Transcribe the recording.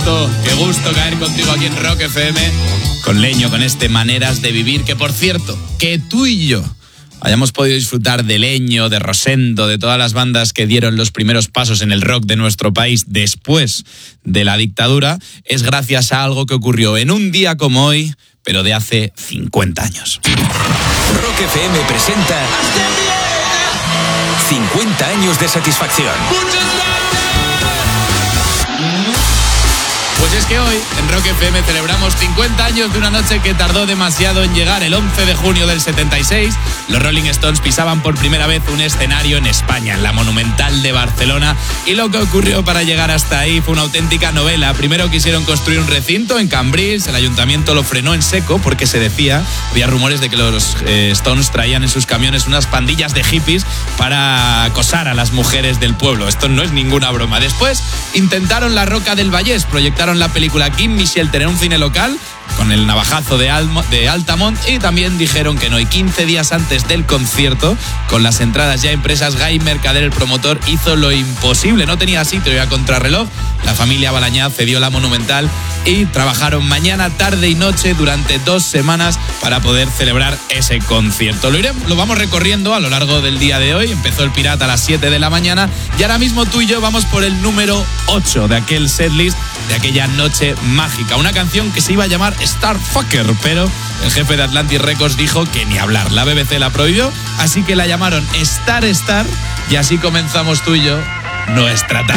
gusto caer contigo aquí en Rock FM, con Leño, con este Maneras de Vivir, que por cierto, que tú y yo hayamos podido disfrutar de Leño, de Rosendo, de todas las bandas que dieron los primeros pasos en el rock de nuestro país después de la dictadura, es gracias a algo que ocurrió en un día como hoy, pero de hace 50 años. Rock FM presenta 50 años de satisfacción. Pues es que hoy en Rock FM celebramos 50 años de una noche que tardó demasiado en llegar. El 11 de junio del 76, los Rolling Stones pisaban por primera vez un escenario en España, en la Monumental de Barcelona, y lo que ocurrió para llegar hasta ahí fue una auténtica novela. Primero quisieron construir un recinto en Cambrils, el ayuntamiento lo frenó en seco porque se decía, había rumores de que los Stones traían en sus camiones unas pandillas de hippies para acosar a las mujeres del pueblo. Esto no es ninguna broma. Después intentaron la Roca del Vallès, proyectaron la película Kim Mitchell en un cine local con el navajazo de Altamont, y también dijeron que no. Y 15 días antes del concierto, con las entradas ya impresas, Gai Mercader, el promotor, hizo lo imposible. No tenía sitio, iba a contrarreloj. La familia Balañá cedió la Monumental y trabajaron mañana, tarde y noche durante 2 semanas para poder celebrar ese concierto. Lo vamos recorriendo a lo largo del día de hoy. Empezó el Pirata a las 7 de la mañana y ahora mismo tú y yo vamos por el número 8 de aquel setlist, de aquella noche mágica. Una canción que se iba a llamar Starfucker, pero el jefe de Atlantic Records dijo que ni hablar. La BBC la prohibió, así que la llamaron Star, y así comenzamos tú y yo nuestra tarde.